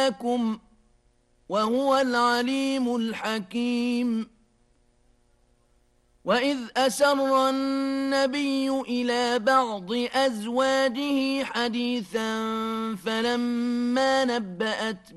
أتقاكم وهو العليم الحكيم. وإذ أسر النبي إلى بعض أزواجه حديثا فلما نبأت